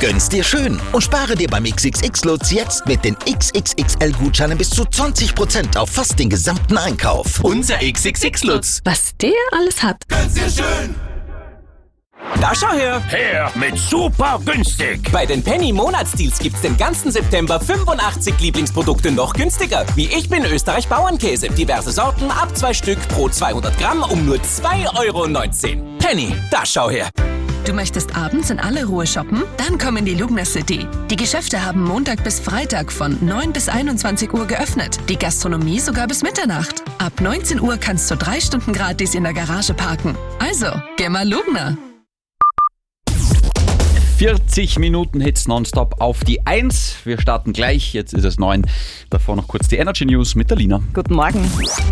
Gönn's dir schön und spare dir beim XXX-Lutz jetzt mit den XXXL-Gutscheinen bis zu 20% auf fast den gesamten Einkauf. Unser XXX-Lutz. Was der alles hat. Gönn's dir schön. Da schau her! Her mit super günstig! Bei den Penny-Monatsdeals gibt's den ganzen September 85 Lieblingsprodukte noch günstiger. Wie Ich bin Österreich Bauernkäse. Diverse Sorten ab 2 Stück pro 200 Gramm um nur 2,19 €. Penny, da schau her! Du möchtest abends in aller Ruhe shoppen? Dann komm in die Lugner City. Die Geschäfte haben Montag bis Freitag von 9 bis 21 Uhr geöffnet. Die Gastronomie sogar bis Mitternacht. Ab 19 Uhr kannst du 3 Stunden gratis in der Garage parken. Also, geh mal Lugner. 40 Minuten Hits nonstop auf die 1. Wir starten gleich, jetzt ist es 9. Davor noch kurz die Energy News mit der Lina. Guten Morgen.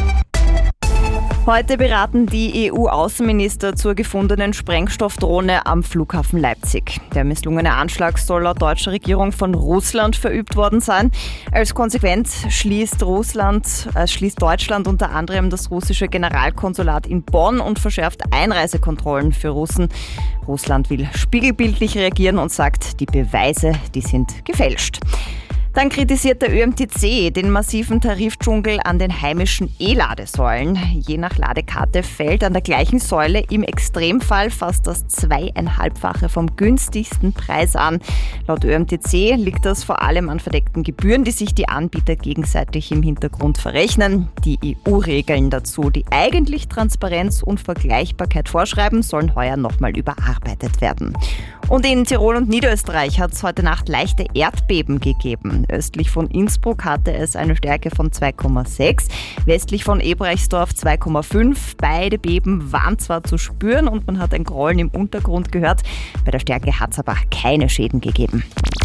Heute beraten die EU-Außenminister zur gefundenen Sprengstoffdrohne am Flughafen Leipzig. Der misslungene Anschlag soll laut deutscher Regierung von Russland verübt worden sein. Als Konsequenz schließt Deutschland unter anderem das russische Generalkonsulat in Bonn und verschärft Einreisekontrollen für Russen. Russland will spiegelbildlich reagieren und sagt, die Beweise, die sind gefälscht. Dann kritisiert der ÖMTC den massiven Tarifdschungel an den heimischen E-Ladesäulen. Je nach Ladekarte fällt an der gleichen Säule im Extremfall fast das 2,5-fache vom günstigsten Preis an. Laut ÖMTC liegt das vor allem an verdeckten Gebühren, die sich die Anbieter gegenseitig im Hintergrund verrechnen. Die EU-Regeln dazu, die eigentlich Transparenz und Vergleichbarkeit vorschreiben, sollen heuer nochmal überarbeitet werden. Und in Tirol und Niederösterreich hat es heute Nacht leichte Erdbeben gegeben. Östlich von Innsbruck hatte es eine Stärke von 2,6, westlich von Ebrechtsdorf 2,5. Beide Beben waren zwar zu spüren und man hat ein Grollen im Untergrund gehört. Bei der Stärke hat es aber keine Schäden gegeben.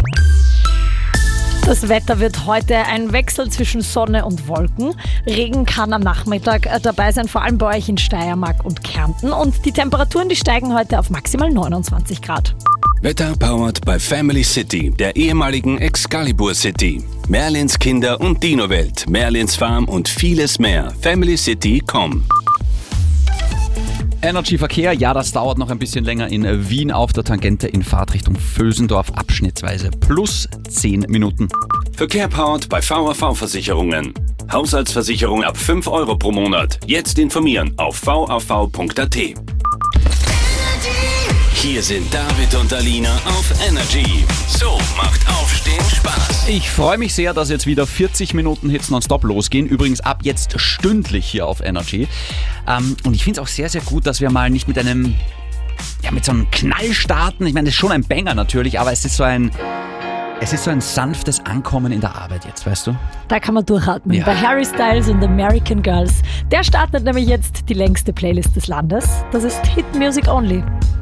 Das Wetter wird heute ein Wechsel zwischen Sonne und Wolken. Regen kann am Nachmittag dabei sein, vor allem bei euch in Steiermark und Kärnten. Und die Temperaturen, die steigen heute auf maximal 29 Grad. Wetter powered by Family City, der ehemaligen Excalibur City. Merlins Kinder- und Dino-Welt, Merlins Farm und vieles mehr. FamilyCity.com. Energy-Verkehr, ja, das dauert noch ein bisschen länger in Wien auf der Tangente in Fahrtrichtung Vösendorf, abschnittsweise plus 10 Minuten. Verkehr powered by VAV-Versicherungen. Haushaltsversicherung ab 5 € pro Monat. Jetzt informieren auf vav.at. Hier sind David und Alina auf Energy. So macht Aufstehen Spaß. Ich freue mich sehr, dass jetzt wieder 40 Minuten Hits nonstop losgehen. Übrigens ab jetzt stündlich hier auf Energy. Und ich finde es auch sehr, sehr gut, dass wir mal nicht mit so einem Knall starten. Ich meine, das ist schon ein Banger natürlich, aber es ist so ein sanftes Ankommen in der Arbeit jetzt, weißt du? Da kann man durchatmen. Ja. Bei Harry Styles und American Girls. Der startet nämlich jetzt die längste Playlist des Landes. Das ist Hit Music Only.